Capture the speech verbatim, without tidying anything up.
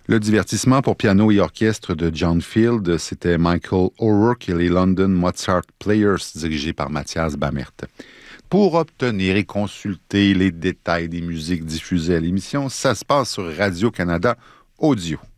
Le divertissement pour piano et orchestre de John Field, c'était Michael O'Rourke et les London Mozart Players, dirigés par Mathias Bamert. Pour obtenir et consulter les détails des musiques diffusées à l'émission, ça se passe sur Radio-Canada Audio.